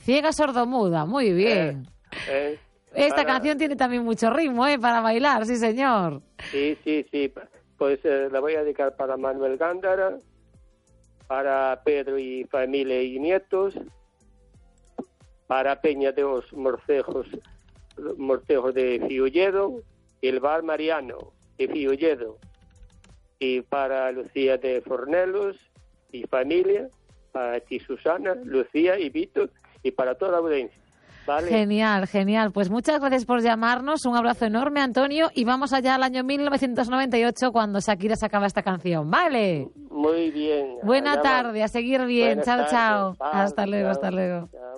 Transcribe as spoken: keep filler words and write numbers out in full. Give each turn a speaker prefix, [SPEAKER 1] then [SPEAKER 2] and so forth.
[SPEAKER 1] Ciega sordomuda, muy bien.
[SPEAKER 2] Eh, eh,
[SPEAKER 1] Esta
[SPEAKER 2] para...
[SPEAKER 1] canción tiene también mucho ritmo, ¿eh? Para bailar, sí, señor.
[SPEAKER 2] Sí, sí, sí. Pues eh, la voy a dedicar para Manuel Gándara, para Pedro y familia y nietos, para Peña de los Morcejos, Morcejos de Fiolledo, y el Bar Mariano de Fiolledo, y para Lucía de Fornelos y familia, para ti Susana, Lucía y Víctor, y para toda la audiencia. ¿Vale?
[SPEAKER 1] Genial, genial. Pues muchas gracias por llamarnos. Un abrazo enorme, Antonio. Y vamos allá al año mil novecientos noventa y ocho cuando Shakira sacaba esta canción. ¿Vale?
[SPEAKER 2] Muy bien.
[SPEAKER 1] Buena
[SPEAKER 2] Allá
[SPEAKER 1] tarde,
[SPEAKER 2] va.
[SPEAKER 1] a seguir bien.
[SPEAKER 2] Buenas
[SPEAKER 1] Chao,
[SPEAKER 2] tardes.
[SPEAKER 1] chao.
[SPEAKER 2] Chao,
[SPEAKER 1] Hasta luego,
[SPEAKER 2] chao,
[SPEAKER 1] hasta luego.
[SPEAKER 2] chao.